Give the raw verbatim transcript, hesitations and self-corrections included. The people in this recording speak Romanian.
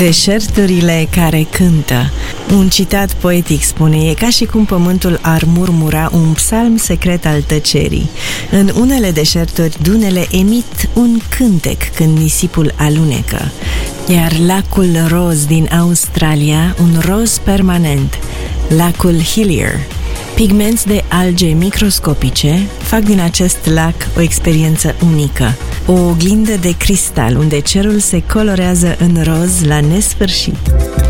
Deșerturile care cântă. Un citat poetic spune: e ca și cum pământul ar murmura un psalm secret al tăcerii. În unele deșerturi, dunele emit un cântec când nisipul alunecă. Iar lacul roz din Australia, un roz permanent, lacul Hillier. Pigmenți de alge microscopice fac din acest lac o experiență unică. O oglindă de cristal unde cerul se colorează în roz la nesfârșit.